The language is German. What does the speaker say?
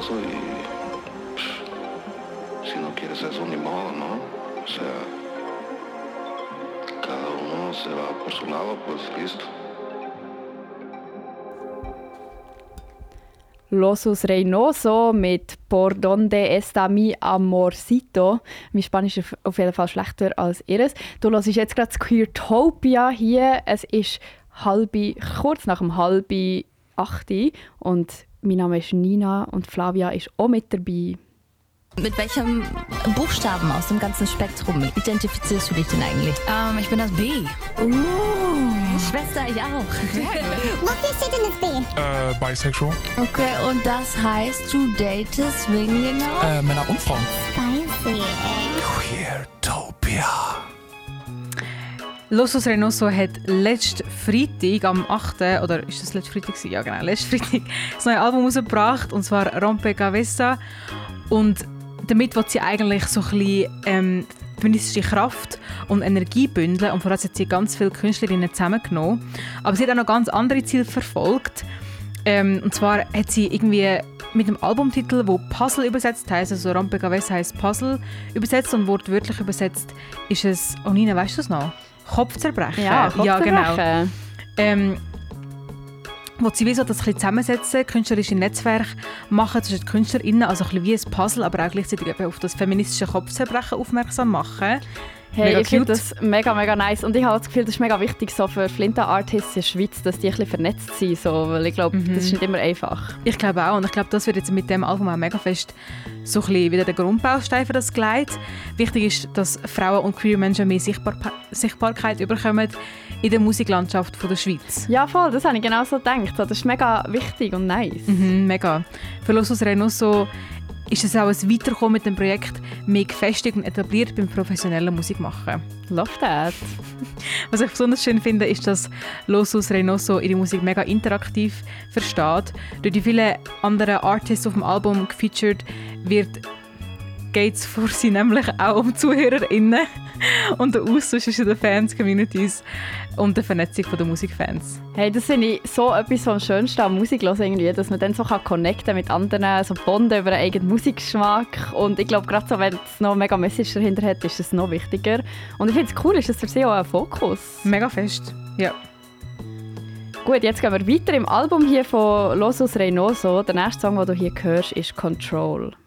Reynoso y si no quieres eso ni modo, ¿no? O sea, cada uno se va por su lado, pues listo. Los Reynoso mit «Por donde está mi amorcito». Mein Spanisch ist auf jeden Fall schlechter als ihres. Du hörst jetzt gerade das Queertopia hier. Es ist kurz nach dem 7:30 und mein Name ist Nina und Flavia ist auch mit dabei. Mit welchem Buchstaben aus dem ganzen Spektrum identifizierst du dich denn eigentlich? Ich bin das B. Schwester, ich auch. Wofür steht denn das B? Bisexual. Okay, und das heißt, du datest Swinglinger? Männer und Frauen. Spicy. Queertopia. Los Reynoso hat letzten Freitag am 8. oder ist das letzten Freitag? Ja genau, letzten Freitag das neue Album rausgebracht, und zwar Rompecabezas. Und damit will sie eigentlich so ein bisschen feministische Kraft und Energie bündeln, und vorher hat sie ganz viele Künstlerinnen zusammengenommen. Aber sie hat auch noch ganz andere Ziele verfolgt. Und zwar hat sie irgendwie mit dem Albumtitel, wo Puzzle übersetzt heisst, also Rompecabezas heisst Puzzle übersetzt, und wortwörtlich übersetzt ist es, oh Nina, weißt du es noch? Kopfzerbrechen. Ja, Kopfzerbrechen. Genau. Wo sie wie so das ein bisschen zusammensetzen, künstlerische Netzwerke machen zwischen KünstlerInnen, also ein bisschen wie ein Puzzle, aber auch gleichzeitig eben auf das feministische Kopfzerbrechen aufmerksam machen. Hey, Mega ich finde cute. das mega, mega nice. Und ich habe das Gefühl, das ist mega wichtig so für Flinta-Artists in der Schweiz, dass die ein bisschen vernetzt sind. So, weil ich glaube, das ist nicht immer einfach. Ich glaube auch. Und ich glaube, das wird jetzt mit dem Album auch mega fest so ein bisschen wieder der Grundbaustein für das gelegt. Wichtig ist, dass Frauen und queer Menschen mehr Sichtbarkeit bekommen in der Musiklandschaft von der Schweiz. Ja, voll, das habe ich genau so gedacht. Das ist mega wichtig und nice. Mega. Für Los Reynoso ist es auch ein Weiterkommen mit dem Projekt mehr gefestigt und etabliert beim professionellen Musikmachen. Love that. Was ich besonders schön finde, ist, dass Los Reynoso ihre Musik mega interaktiv versteht. Durch die vielen anderen Artists auf dem Album gefeatured wird, geht es für sie nämlich auch um ZuhörerInnen und den Austausch zwischen den Fans-Communities und der Vernetzung der Musikfans. Hey, das finde ich so etwas vom Schönsten an Musik hören, irgendwie, dass man dann so connecten kann mit anderen, so bonden über einen eigenen Musikgeschmack. Und ich glaube, gerade so, wenn es noch mega Message dahinter hat, ist es noch wichtiger. Und ich finde es cool, ist das für sie auch ein Fokus. Mega fest, ja. Gut, jetzt gehen wir weiter im Album hier von Los Reynoso. Der nächste Song, den du hier hörst, ist «Control».